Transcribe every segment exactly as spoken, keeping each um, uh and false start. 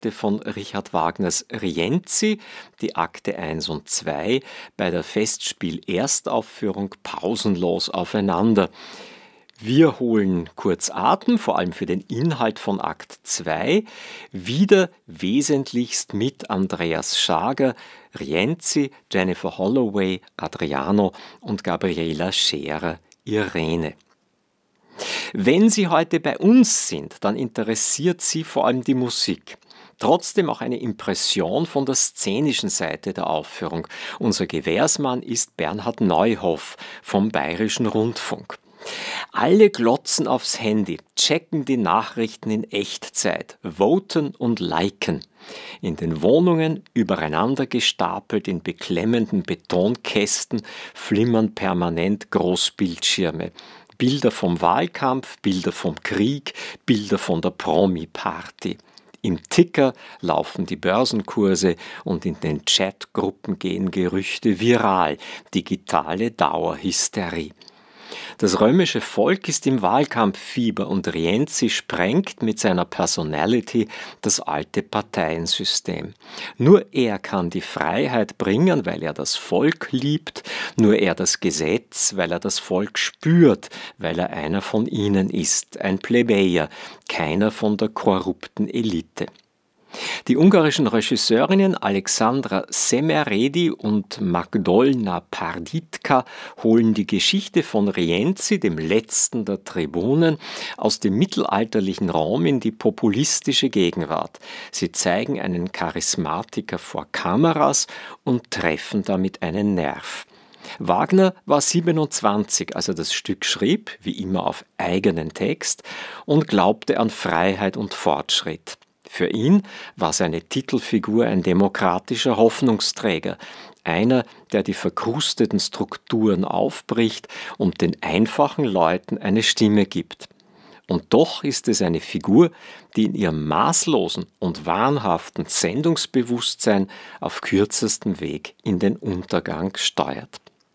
Akte von Richard Wagners Rienzi, die Akte eins und zwei, bei der Festspiel-Erstaufführung pausenlos aufeinander. Wir holen kurz Atem, vor allem für den Inhalt von Akt zwei, wieder wesentlichst mit Andreas Schager, Rienzi, Jennifer Holloway, Adriano und Gabriela Scherer, Irene. Wenn Sie heute bei uns sind, dann interessiert Sie vor allem die Musik. Trotzdem auch eine Impression von der szenischen Seite der Aufführung. Unser Gewährsmann ist Bernhard Neuhoff vom Bayerischen Rundfunk. Alle glotzen aufs Handy, checken die Nachrichten in Echtzeit, voten und liken. In den Wohnungen, übereinander gestapelt in beklemmenden Betonkästen, flimmern permanent Großbildschirme. Bilder vom Wahlkampf, Bilder vom Krieg, Bilder von der Promi-Party. Im Ticker laufen die Börsenkurse und in den Chatgruppen gehen Gerüchte viral, digitale Dauerhysterie. Das römische Volk ist im Wahlkampffieber und Rienzi sprengt mit seiner Personality das alte Parteiensystem. Nur er kann die Freiheit bringen, weil er das Volk liebt, nur er das Gesetz, weil er das Volk spürt, weil er einer von ihnen ist, ein Plebejer, keiner von der korrupten Elite. Die ungarischen Regisseurinnen Alexandra Semeredi und Magdolna Parditka holen die Geschichte von Rienzi, dem letzten der Tribunen, aus dem mittelalterlichen Rom in die populistische Gegenwart. Sie zeigen einen Charismatiker vor Kameras und treffen damit einen Nerv. Wagner war siebenundzwanzig, als er das Stück schrieb, wie immer auf eigenen Text, und glaubte an Freiheit und Fortschritt. Für ihn war seine Titelfigur ein demokratischer Hoffnungsträger, einer, der die verkrusteten Strukturen aufbricht und den einfachen Leuten eine Stimme gibt. Und doch ist es eine Figur, die in ihrem maßlosen und wahnhaften Sendungsbewusstsein auf kürzestem Weg in den Untergang steuert.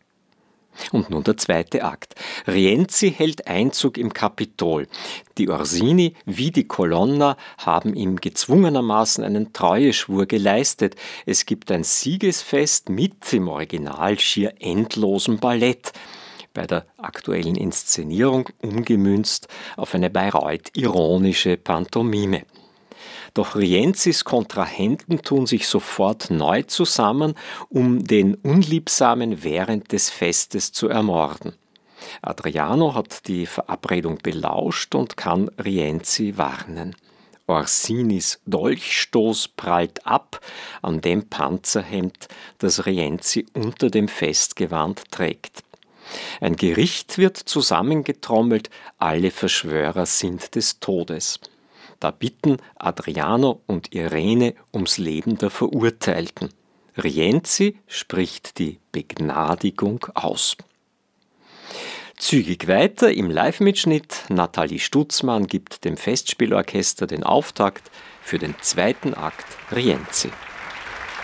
Und nun der zweite Akt. Rienzi hält Einzug im Kapitol. Die Orsini wie die Colonna haben ihm gezwungenermaßen einen Treueschwur geleistet. Es gibt ein Siegesfest mit im Original schier endlosem Ballett. Bei der aktuellen Inszenierung umgemünzt auf eine Bayreuth-ironische Pantomime. Doch Rienzis Kontrahenten tun sich sofort neu zusammen, um den Unliebsamen während des Festes zu ermorden. Adriano hat die Verabredung belauscht und kann Rienzi warnen. Orsinis Dolchstoß prallt ab an dem Panzerhemd, das Rienzi unter dem Festgewand trägt. Ein Gericht wird zusammengetrommelt, alle Verschwörer sind des Todes. Da bitten Adriano und Irene ums Leben der Verurteilten. Rienzi spricht die Begnadigung aus. Zügig weiter im Live-Mitschnitt. Nathalie Stutzmann gibt dem Festspielorchester den Auftakt für den zweiten Akt Rienzi.